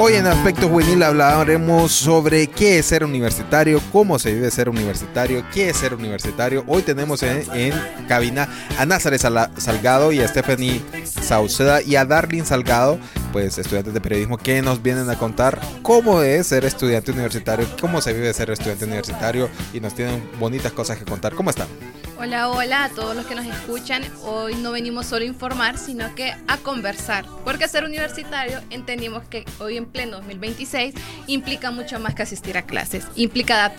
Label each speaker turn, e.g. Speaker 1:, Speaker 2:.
Speaker 1: Hoy en Aspecto Juvenil hablaremos sobre qué es ser universitario, cómo se vive ser universitario, qué es ser universitario. Hoy tenemos en cabina a Názaret Salgado y a Stephanie Sauceda y a Darlene Salgado, pues estudiantes de periodismo, que nos vienen a contar cómo es ser estudiante universitario, cómo se vive ser estudiante universitario, y nos tienen bonitas cosas que contar. ¿Cómo están?
Speaker 2: Hola, hola a todos los que nos escuchan. Hoy no venimos solo a informar, sino que a conversar, porque ser universitario entendimos que hoy en pleno 2026 implica mucho más que asistir a clases, implica